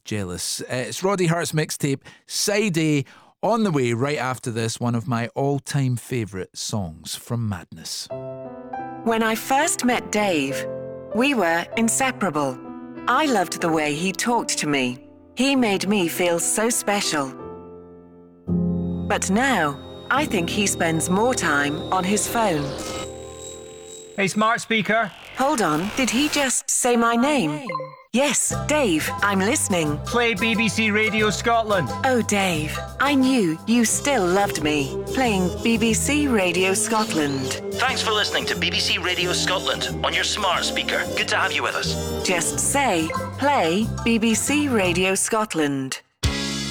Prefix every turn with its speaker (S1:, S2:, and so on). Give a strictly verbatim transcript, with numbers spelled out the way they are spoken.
S1: Jealous. Uh, it's Roddy Hart's mixtape, Side A, on the way right after this, one of my all-time favourite songs from Madness.
S2: When I first met Dave, we were inseparable. I loved the way he talked to me. He made me feel so special. But now, I think he spends more time on his phone.
S3: Hey, smart speaker.
S2: Hold on, did he just say my name? Yes, Dave, I'm listening.
S3: Play B B C Radio Scotland.
S2: Oh, Dave, I knew you still loved me. Playing B B C Radio Scotland.
S4: Thanks for listening to B B C Radio Scotland on your smart speaker. Good to have you with us.
S2: Just say, play B B C Radio Scotland.